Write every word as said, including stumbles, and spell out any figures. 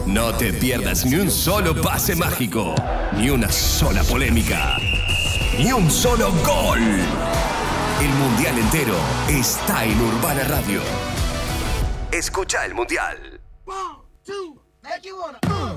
No te pierdas ni un solo pase mágico, ni una sola polémica, ni un solo gol. El Mundial entero está en Urbana Radio. Escucha el Mundial. One, two, make you wanna, uh.